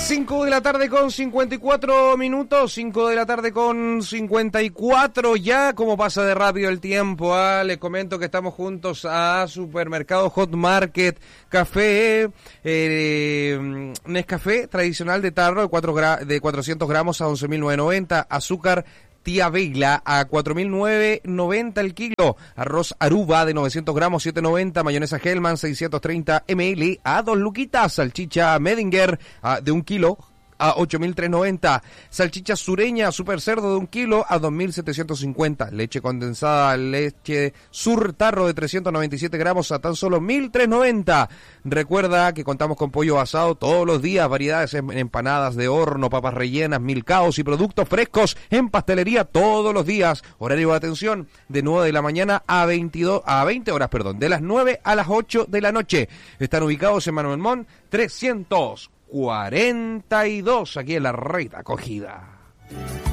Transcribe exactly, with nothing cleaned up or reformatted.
cinco de la tarde con cincuenta y cuatro minutos, cinco de la tarde con cincuenta y cuatro ya, como pasa de rápido el tiempo, ¿ah? Les comento que estamos juntos a Supermercado Hot Market, café, eh, Nescafé tradicional de tarro de, cuatro gra- de cuatrocientos gramos a once mil novecientos noventa, azúcar Tía Vegla a cuatro mil novecientos noventa el kilo, arroz Aruba de novecientos gramos siete noventa, mayonesa Hellman seiscientos treinta mililitros a dos luquitas, salchicha Medinger a, de un kilo a ocho mil trescientos noventa, salchicha sureña super cerdo de un kilo a dos mil setecientos cincuenta, leche condensada leche sur tarro de trescientos noventa y siete gramos a tan solo mil trescientos noventa. Recuerda que contamos con pollo asado todos los días, variedades en empanadas de horno, papas rellenas, milcaos y productos frescos en pastelería todos los días. Horario de atención de nueve de la mañana a veintidós a veinte horas, perdón, de las nueve a las ocho de la noche. Están ubicados en Manuel Montt trescientos cuarenta y dos, aquí en la Red Acogida.